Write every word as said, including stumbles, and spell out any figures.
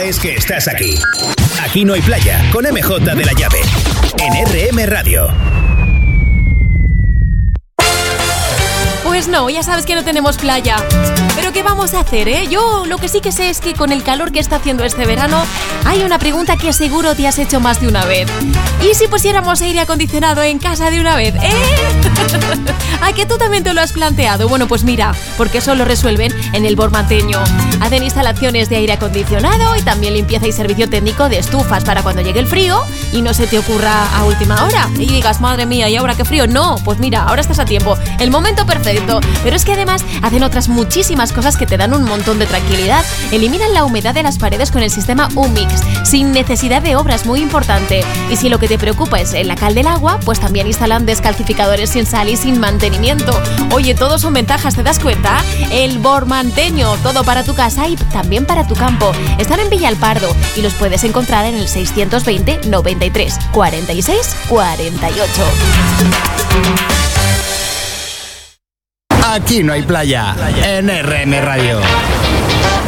sabes que estás aquí. Aquí no hay playa, con M J de la Llave, en R M Radio. Pues no, ya sabes que no tenemos playa. Pero ¿qué vamos a hacer, eh? Yo lo que sí que sé es que con el calor que está haciendo este verano, hay una pregunta que seguro te has hecho más de una vez. ¿Y si pusiéramos aire acondicionado en casa de una vez, eh? ¿A que tú también te lo has planteado? Bueno, pues mira, porque eso lo resuelven en el Bormanteño. Hacen instalaciones de aire acondicionado y también limpieza y servicio técnico de estufas para cuando llegue el frío y no se te ocurra a última hora y digas, madre mía, ¿y ahora qué frío? No, pues mira, ahora estás a tiempo. El momento perfecto. Pero es que además hacen otras muchísimas cosas que te dan un montón de tranquilidad. Eliminan la humedad de las paredes con el sistema U-Mix, sin necesidad de obras, muy importante. Y si lo que te preocupa es la cal del agua, pues también instalan descalcificadores sin sal y sin mantenimiento. Oye, todos son ventajas, ¿te das cuenta? El Bormanteño, todo para tu casa y también para tu campo. Están en Villalpardo y los puedes encontrar en el seiscientos veinte noventa y tres cuarenta y seis cuarenta y ocho. Aquí no hay playa, en R M Radio.